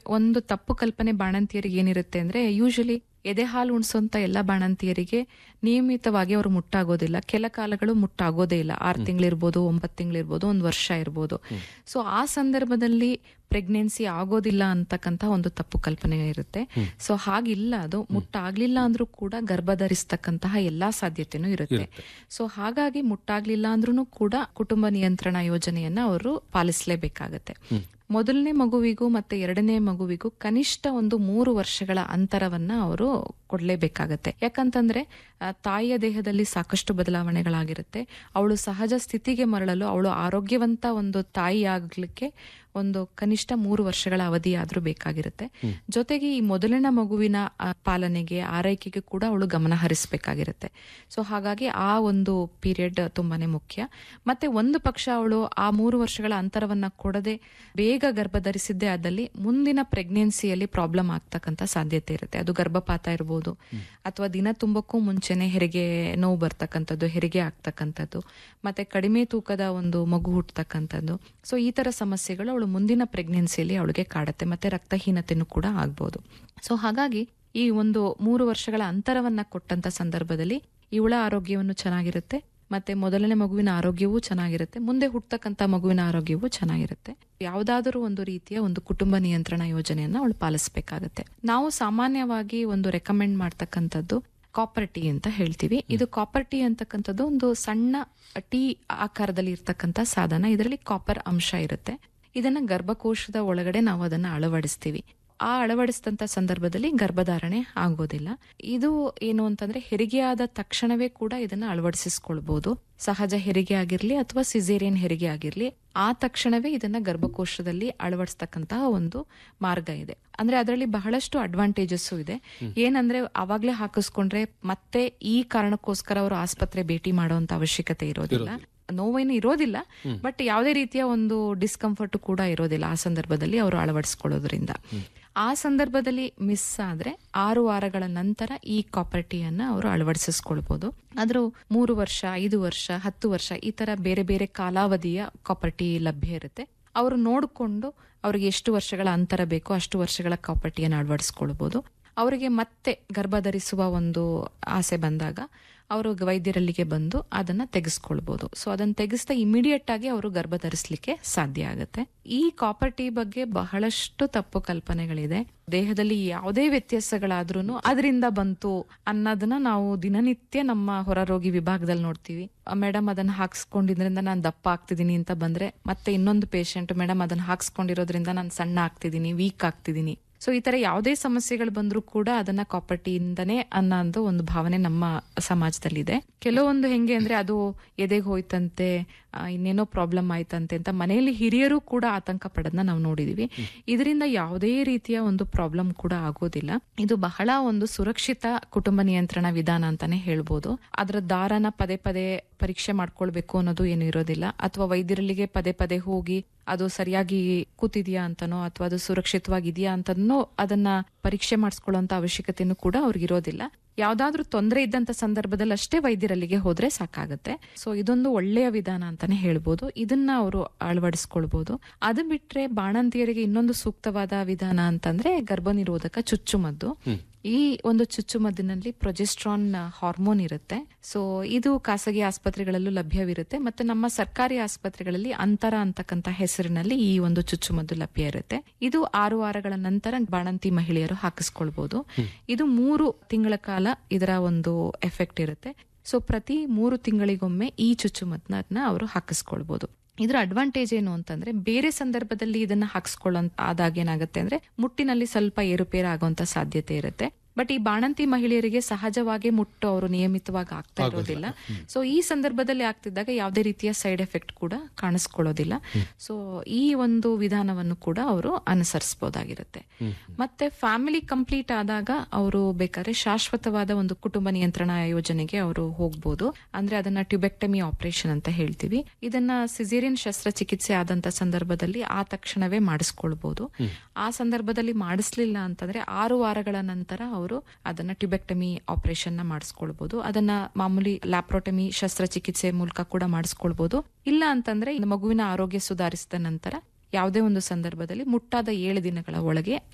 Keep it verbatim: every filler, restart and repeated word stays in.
ಒಂದು ತಪ್ಪು ಕಲ್ಪನೆ ಬಾಣಂತಿಯರಿಗೆ ಏನಿರುತ್ತೆ ಅಂದ್ರೆ ಯೂಶಲಿ ಎದೆ ಹಾಲು ಉಣಿಸುವಂತ ಎಲ್ಲ ಬಾಣಂತಿಯರಿಗೆ ನಿಯಮಿತವಾಗಿ ಅವರು ಮುಟ್ಟಾಗೋದಿಲ್ಲ. ಕೆಲ ಕಾಲಗಳು ಮುಟ್ಟಾಗೋದೇ ಇಲ್ಲ. ಆರು ತಿಂಗಳಿರ್ಬೋದು, ಒಂಬತ್ತು ತಿಂಗಳಿರ್ಬೋದು, ಒಂದು ವರ್ಷ ಇರ್ಬೋದು. ಸೊ ಆ ಸಂದರ್ಭದಲ್ಲಿ ಪ್ರೆಗ್ನೆನ್ಸಿ ಆಗೋದಿಲ್ಲ ಅಂತಕ್ಕಂತ ಒಂದು ತಪ್ಪು ಕಲ್ಪನೆ ಇರುತ್ತೆ. ಸೊ ಹಾಗಿಲ್ಲ, ಅದು ಮುಟ್ಟಾಗ್ಲಿಲ್ಲ ಅಂದ್ರೂ ಕೂಡ ಗರ್ಭ ಧರಿಸ್ತಕ್ಕಂತಹ ಎಲ್ಲಾ ಸಾಧ್ಯತೆನೂ ಇರುತ್ತೆ. ಸೊ ಹಾಗಾಗಿ ಮುಟ್ಟಾಗ್ಲಿಲ್ಲ ಅಂದ್ರೂ ಕೂಡ ಕುಟುಂಬ ನಿಯಂತ್ರಣ ಯೋಜನೆಯನ್ನ ಅವರು ಪಾಲಿಸಲೇಬೇಕಾಗತ್ತೆ. ಮೊದಲನೇ ಮಗುವಿಗೂ ಮತ್ತೆ ಎರಡನೇ ಮಗುವಿಗೂ ಕನಿಷ್ಠ ಒಂದು ಮೂರು ವರ್ಷಗಳ ಅಂತರವನ್ನ ಅವರು ಕೊಡ್ಲೇಬೇಕಾಗತ್ತೆ. ಯಾಕಂತಂದ್ರೆ ತಾಯಿಯ ದೇಹದಲ್ಲಿ ಸಾಕಷ್ಟು ಬದಲಾವಣೆಗಳಾಗಿರುತ್ತೆ. ಅವಳು ಸಹಜ ಸ್ಥಿತಿಗೆ ಮರಳಲು, ಅವಳು ಆರೋಗ್ಯವಂತ ಒಂದು ತಾಯಿ ಆಗ್ಲಿಕ್ಕೆ ಒಂದು ಕನಿಷ್ಠ ಮೂರು ವರ್ಷಗಳ ಅವಧಿ ಆದ್ರೂ ಬೇಕಾಗಿರುತ್ತೆ. ಜೊತೆಗೆ ಈ ಮೊದಲನೇ ಮಗುವಿನ ಪಾಲನೆಗೆ, ಆರೈಕೆಗೆ ಕೂಡ ಅವಳು ಗಮನ ಹರಿಸಬೇಕಾಗಿರುತ್ತೆ. ಸೊ ಹಾಗಾಗಿ ಆ ಒಂದು ಪೀರಿಯಡ್ ತುಂಬಾನೇ ಮುಖ್ಯ. ಮತ್ತೆ ಒಂದು ಪಕ್ಷ ಅವಳು ಆ ಮೂರು ವರ್ಷಗಳ ಅಂತರವನ್ನ ಕೊಡದೆ ಬೇಗ ಗರ್ಭ ಧರಿಸಿದ್ದೇ ಆದಲ್ಲಿ ಮುಂದಿನ ಪ್ರೆಗ್ನೆನ್ಸಿಯಲ್ಲಿ ಪ್ರಾಬ್ಲಮ್ ಆಗ್ತಕ್ಕಂತ ಸಾಧ್ಯತೆ ಇರುತ್ತೆ. ಅದು ಗರ್ಭಪಾತ ಇರ್ಬೋದು, ಅಥವಾ ದಿನ ತುಂಬಕ್ಕೂ ಮುಂಚೆನೆ ಹೆರಿಗೆ ನೋವು ಬರ್ತಕ್ಕಂಥದ್ದು, ಹೆರಿಗೆ ಆಗ್ತಕ್ಕಂಥದ್ದು, ಮತ್ತೆ ಕಡಿಮೆ ತೂಕದ ಒಂದು ಮಗು ಹುಟ್ಟತಕ್ಕಂಥದ್ದು. ಸೊ ಈ ತರ ಸಮಸ್ಯೆಗಳು ಅವಳು ಮುಂದಿನ ಪ್ರೆಗ್ನೆನ್ಸಿಯಲ್ಲಿ ಅವಳಿಗೆ ಕಾಡುತ್ತೆ. ಮತ್ತೆ ರಕ್ತಹೀನತೆನೂ ಕೂಡ ಆಗ್ಬೋದು. ಸೊ ಹಾಗಾಗಿ ಈ ಒಂದು ಮೂರು ವರ್ಷಗಳ ಅಂತರವನ್ನ ಕೊಟ್ಟಂತ ಸಂದರ್ಭದಲ್ಲಿ ಇವಳ ಆರೋಗ್ಯವನ್ನು ಚೆನ್ನಾಗಿರುತ್ತೆ, ಮತ್ತೆ ಮೊದಲನೇ ಮಗುವಿನ ಆರೋಗ್ಯವೂ ಚೆನ್ನಾಗಿರುತ್ತೆ, ಮುಂದೆ ಹುಟ್ಟತಕ್ಕಂತ ಮಗುವಿನ ಆರೋಗ್ಯವೂ ಚೆನ್ನಾಗಿರುತ್ತೆ. ಯಾವುದಾದರೂ ಒಂದು ರೀತಿಯ ಒಂದು ಕುಟುಂಬ ನಿಯಂತ್ರಣ ಯೋಜನೆಯನ್ನ ಅವಳು ಪಾಲಿಸಬೇಕಾಗತ್ತೆ. ನಾವು ಸಾಮಾನ್ಯವಾಗಿ ಒಂದು ರೆಕಮೆಂಡ್ ಮಾಡ್ತಕ್ಕಂಥದ್ದು ಕಾಪರ್ ಟೀ ಅಂತ ಹೇಳ್ತೀವಿ. ಇದು ಕಾಪರ್ ಟೀ ಅಂತಕ್ಕಂಥದ್ದು ಒಂದು ಸಣ್ಣ ಟೀ ಆಕಾರದಲ್ಲಿ ಇರ್ತಕ್ಕಂಥ ಸಾಧನ. ಇದರಲ್ಲಿ ಕಾಪರ್ ಅಂಶ ಇರುತ್ತೆ. ಇದನ್ನ ಗರ್ಭಕೋಶದ ಒಳಗಡೆ ನಾವು ಅದನ್ನ ಅಳವಡಿಸ್ತೀವಿ. ಆ ಅಳವಡಿಸಿದಂತ ಸಂದರ್ಭದಲ್ಲಿ ಗರ್ಭಧಾರಣೆ ಆಗೋದಿಲ್ಲ. ಇದು ಏನು ಅಂತಂದ್ರೆ ಹೆರಿಗೆಯಾದ ತಕ್ಷಣವೇ ಕೂಡ ಇದನ್ನ ಅಳವಡಿಸಿಸ್ಕೊಳ್ಬಹುದು. ಸಹಜ ಹೆರಿಗೆ ಆಗಿರ್ಲಿ ಅಥವಾ ಸಿಸೇರಿಯನ್ ಹೆರಿಗೆ ಆಗಿರ್ಲಿ, ಆ ತಕ್ಷಣವೇ ಇದನ್ನ ಗರ್ಭಕೋಶದಲ್ಲಿ ಅಳವಡಿಸ್ತಕ್ಕಂತಹ ಒಂದು ಮಾರ್ಗ ಇದೆ. ಅಂದ್ರೆ ಅದರಲ್ಲಿ ಬಹಳಷ್ಟು ಅಡ್ವಾಂಟೇಜಸ್ ಇದೆ. ಏನಂದ್ರೆ ಅವಾಗ್ಲೇ ಹಾಕಿಸ್ಕೊಂಡ್ರೆ ಮತ್ತೆ ಈ ಕಾರಣಕ್ಕೋಸ್ಕರ ಅವರು ಆಸ್ಪತ್ರೆ ಭೇಟಿ ಮಾಡುವಂತ ಅವಶ್ಯಕತೆ ಇರೋದಿಲ್ಲ. ನೋವೇನು ಇರೋದಿಲ್ಲ, ಬಟ್ ಯಾವುದೇ ರೀತಿಯ ಒಂದು ಡಿಸ್ಕಂಫರ್ಟ್ ಕೂಡ ಇರೋದಿಲ್ಲ ಆ ಸಂದರ್ಭದಲ್ಲಿ ಅವರು ಅಳವಡಿಸ್ಕೊಳ್ಳೋದ್ರಿಂದ. ಆ ಸಂದರ್ಭದಲ್ಲಿ ಮಿಸ್ ಆದ್ರೆ ಆರು ವಾರಗಳ ನಂತರ ಈ ಕಾಪರ್ ಟೀಯನ್ನ ಅವರು ಅಳವಡಿಸಿಸ್ಕೊಳ್ಬಹುದು. ಆದ್ರೂ ಮೂರು ವರ್ಷ, ಐದು ವರ್ಷ, ಹತ್ತು ವರ್ಷ ಈ ತರ ಬೇರೆ ಬೇರೆ ಕಾಲಾವಧಿಯ ಕಾಪರ್ ಟೀ ಲಭ್ಯ ಇರುತ್ತೆ. ಅವರು ನೋಡಿಕೊಂಡು ಅವ್ರಿಗೆ ಎಷ್ಟು ವರ್ಷಗಳ ಅಂತರ ಬೇಕೋ ಅಷ್ಟು ವರ್ಷಗಳ ಕಾಪರ್ ಟೀಯನ್ನು ಅಳವಡಿಸ್ಕೊಳ್ಬಹುದು. ಅವರಿಗೆ ಮತ್ತೆ ಗರ್ಭ ಧರಿಸುವ ಒಂದು ಆಸೆ ಬಂದಾಗ ಅವರು ವೈದ್ಯರಲ್ಲಿಗೆ ಬಂದು ಅದನ್ನ ತೆಗೆಸ್ಕೊಳ್ಬಹುದು. ಸೊ ಅದನ್ನ ತೆಗೆಸ್ತಾ ಇಮಿಡಿಯೇಟ್ ಆಗಿ ಅವರು ಗರ್ಭ ಧರಿಸಲಿಕ್ಕೆ ಸಾಧ್ಯ ಆಗುತ್ತೆ. ಈ ಕಾಪರ್ ಟೀ ಬಗ್ಗೆ ಬಹಳಷ್ಟು ತಪ್ಪು ಕಲ್ಪನೆಗಳಿದೆ. ದೇಹದಲ್ಲಿ ಯಾವುದೇ ವ್ಯತ್ಯಾಸಗಳಾದ್ರೂ ಅದರಿಂದ ಬಂತು ಅನ್ನೋದನ್ನ ನಾವು ದಿನನಿತ್ಯ ನಮ್ಮ ಹೊರರೋಗಿ ವಿಭಾಗದಲ್ಲಿ ನೋಡ್ತೀವಿ. ಮೇಡಮ್ ಅದನ್ನ ಹಾಕ್ಸ್ಕೊಂಡಿದ್ರಿಂದ ನಾನು ದಪ್ಪ ಆಗ್ತಿದ್ದೀನಿ ಅಂತ ಬಂದ್ರೆ, ಮತ್ತೆ ಇನ್ನೊಂದು ಪೇಷಂಟ್ ಮೇಡಮ್ ಅದನ್ನ ಹಾಕ್ಸ್ಕೊಂಡಿರೋದ್ರಿಂದ ನಾನು ಸಣ್ಣ ಆಗ್ತಿದ್ದೀನಿ, ವೀಕ್ ಆಗ್ತಿದ್ದೀನಿ. ಸೊ ಈ ತರ ಯಾವುದೇ ಸಮಸ್ಯೆಗಳು ಬಂದ್ರೂ ಕೂಡ ಅದನ್ನ ಕಾಪರ್ ಟೀ ಇಂದನೇ ಅನ್ನೋ ಒಂದು ಭಾವನೆ ನಮ್ಮ ಸಮಾಜದಲ್ಲಿದೆ. ಕೆಲವೊಂದು ಹೆಂಗೆ ಅಂದ್ರೆ ಅದು ಎದೆಗೆ ಹೋಯ್ತಂತೆ, ಇನ್ನೇನೋ ಪ್ರಾಬ್ಲಮ್ ಆಯ್ತಂತೆ ಅಂತ ಮನೆಯಲ್ಲಿ ಹಿರಿಯರು ಕೂಡ ಆತಂಕ ಪಡೋದನ್ನ ನಾವು ನೋಡಿದೀವಿ. ಇದರಿಂದ ಯಾವುದೇ ರೀತಿಯ ಒಂದು ಪ್ರಾಬ್ಲಮ್ ಕೂಡ ಆಗೋದಿಲ್ಲ. ಇದು ಬಹಳ ಒಂದು ಸುರಕ್ಷಿತ ಕುಟುಂಬ ನಿಯಂತ್ರಣ ವಿಧಾನ ಅಂತಾನೆ ಹೇಳ್ಬೋದು. ಅದರ ದಾರನ ಪದೇ ಪದೇ ಪರೀಕ್ಷೆ ಮಾಡ್ಕೊಳ್ಬೇಕು ಅನ್ನೋದು ಏನು ಇರೋದಿಲ್ಲ, ಅಥವಾ ವೈದ್ಯರಲ್ಲಿಗೆ ಪದೇ ಪದೇ ಹೋಗಿ ಅದು ಸರಿಯಾಗಿ ಕೂತಿದ್ಯಾ ಅಂತನೋ ಅಥವಾ ಅದು ಸುರಕ್ಷಿತವಾಗಿದೆಯಾ ಅಂತನೋ ಅದನ್ನ ಪರೀಕ್ಷೆ ಮಾಡಿಸ್ಕೊಳ್ಳುವಂತ ಅವಶ್ಯಕತೆನೂ ಕೂಡ ಅವ್ರಿಗಿರೋದಿಲ್ಲ. ಯಾವ್ದಾದ್ರು ತೊಂದರೆ ಇದ್ದಂತ ಸಂದರ್ಭದಲ್ಲಿ ಅಷ್ಟೇ ವೈದ್ಯರಲ್ಲಿಗೆ ಹೋದ್ರೆ ಸಾಕಾಗತ್ತೆ. ಸೊ ಇದೊಂದು ಒಳ್ಳೆಯ ವಿಧಾನ ಅಂತಾನೆ ಹೇಳ್ಬೋದು. ಇದನ್ನ ಅವರು ಅಳವಡಿಸ್ಕೊಳ್ಬಹುದು. ಅದು ಬಿಟ್ರೆ ಬಾಣಂತಿಯರಿಗೆ ಇನ್ನೊಂದು ಸೂಕ್ತವಾದ ವಿಧಾನ ಅಂತಂದ್ರೆ ಗರ್ಭ ನಿರೋಧಕ ಚುಚ್ಚುಮದ್ದು. ಈ ಒಂದು ಚುಚ್ಚುಮದ್ದಿನಲ್ಲಿ ಪ್ರೊಜೆಸ್ಟ್ರಾನ್ ಹಾರ್ಮೋನ್ ಇರುತ್ತೆ. ಸೊ ಇದು ಖಾಸಗಿ ಆಸ್ಪತ್ರೆಗಳಲ್ಲೂ ಲಭ್ಯವಿರುತ್ತೆ, ಮತ್ತೆ ನಮ್ಮ ಸರ್ಕಾರಿ ಆಸ್ಪತ್ರೆಗಳಲ್ಲಿ ಅಂತರ ಅಂತಕ್ಕಂತ ಹೆಸರಿನಲ್ಲಿ ಈ ಒಂದು ಚುಚ್ಚುಮದ್ದು ಲಭ್ಯ ಇರುತ್ತೆ. ಇದು ಆರು ವಾರಗಳ ನಂತರ ಬಾಣಂತಿ ಮಹಿಳೆಯರು ಹಾಕಿಸ್ಕೊಳ್ಬಹುದು. ಇದು ಮೂರು ತಿಂಗಳ ಕಾಲ ಇದರ ಒಂದು ಎಫೆಕ್ಟ್ ಇರುತ್ತೆ. ಸೊ ಪ್ರತಿ ಮೂರು ತಿಂಗಳಿಗೊಮ್ಮೆ ಈ ಚುಚ್ಚುಮದ್ದನ್ನ ಅವರು ಹಾಕಿಸ್ಕೊಳ್ಬಹುದು. ಇದರ ಅಡ್ವಾಂಟೇಜ್ ಏನು ಅಂತಂದ್ರೆ, ಬೇರೆ ಸಂದರ್ಭದಲ್ಲಿ ಇದನ್ನ ಹಾಕ್ಸ್ಕೊಳ್ಳೋ ಆದಾಗ ಏನಾಗುತ್ತೆ ಅಂದ್ರೆ ಮುಟ್ಟಿನಲ್ಲಿ ಸ್ವಲ್ಪ ಏರುಪೇರು ಆಗುವಂತ ಸಾಧ್ಯತೆ ಇರುತ್ತೆ. ಬಟ್ ಈ ಬಾಣಂತಿ ಮಹಿಳೆಯರಿಗೆ ಸಹಜವಾಗಿ ಮುಟ್ಟು ಅವರು ನಿಯಮಿತವಾಗಿ ಆಗ್ತಾ ಇರೋದಿಲ್ಲ. ಸೊ ಈ ಸಂದರ್ಭದಲ್ಲಿ ಆಗ್ತಿದ್ದಾಗ ಯಾವುದೇ ರೀತಿಯ ಸೈಡ್ ಎಫೆಕ್ಟ್ ಕೂಡ ಕಾಣಿಸ್ಕೊಳ್ಳೋದಿಲ್ಲ. ಸೊ ಈ ಒಂದು ವಿಧಾನವನ್ನು ಕೂಡ ಅವರು ಅನುಸರಿಸಬಹುದಾಗಿರುತ್ತೆ. ಮತ್ತೆ ಫ್ಯಾಮಿಲಿ ಕಂಪ್ಲೀಟ್ ಆದಾಗ ಅವರು ಬೇಕಾದ್ರೆ ಶಾಶ್ವತವಾದ ಒಂದು ಕುಟುಂಬ ನಿಯಂತ್ರಣ ಯೋಜನೆಗೆ ಅವರು ಹೋಗ್ಬೋದು. ಅಂದ್ರೆ ಅದನ್ನ ಟ್ಯೂಬೆಕ್ಟಮಿ ಆಪರೇಷನ್ ಅಂತ ಹೇಳ್ತೀವಿ. ಇದನ್ನ ಸಿಸೇರಿಯನ್ ಶಸ್ತ್ರಚಿಕಿತ್ಸೆ ಆದಂತ ಸಂದರ್ಭದಲ್ಲಿ ಆ ತಕ್ಷಣವೇ ಮಾಡಿಸ್ಕೊಳ್ಬಹುದು. ಆ ಸಂದರ್ಭದಲ್ಲಿ ಮಾಡಿಸ್ಲಿಲ್ಲ ಅಂತಂದ್ರೆ ಆರು ವಾರಗಳ ನಂತರ ಅವರು ಅದನ್ನ ಟ್ಯೂಬೆಕ್ಟಮಿ ಆಪರೇಷನ್ ನ ಮಾಡಿಸ್ಕೊಳ್ಬಹುದು. ಅದನ್ನ ಮಾಮೂಲಿ ಲ್ಯಾಪ್ರೋಟಮಿ ಶಸ್ತ್ರಚಿಕಿತ್ಸೆ ಮೂಲಕ ಕೂಡ ಮಾಡಿಸ್ಕೊಳ್ಬಹುದು. ಇಲ್ಲ ಅಂತಂದ್ರೆ ಮಗುವಿನ ಆರೋಗ್ಯ ಸುಧಾರಿಸಿದ ನಂತರ ಯಾವುದೇ ಒಂದು ಸಂದರ್ಭದಲ್ಲಿ ಮುಟ್ಟಾದ ಏಳು ದಿನಗಳ ಒಳಗೆ